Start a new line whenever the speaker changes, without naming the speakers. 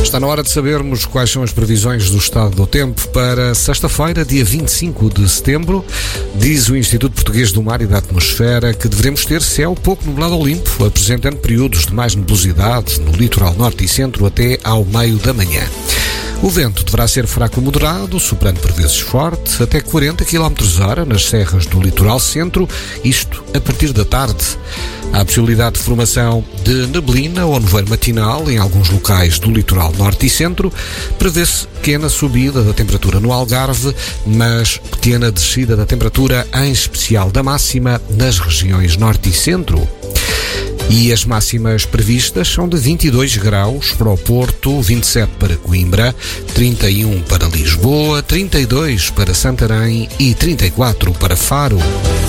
Está na hora de sabermos quais são as previsões do estado do tempo para sexta-feira, dia 25 de setembro. Diz o Instituto Português do Mar e da Atmosfera que deveremos ter céu pouco nublado ou limpo, apresentando períodos de mais nebulosidade no litoral norte e centro até ao meio da manhã. O vento deverá ser fraco a moderado, soprando por vezes forte, até 40 km/h nas serras do litoral centro, isto a partir da tarde. Há a possibilidade de formação de neblina ou nevoeiro matinal em alguns locais do litoral norte e centro. Prevê-se pequena subida da temperatura no Algarve, mas pequena descida da temperatura, em especial da máxima, nas regiões norte e centro. E as máximas previstas são de 22 graus para o Porto, 27 para Coimbra, 31 para Lisboa, 32 para Santarém e 34 para Faro.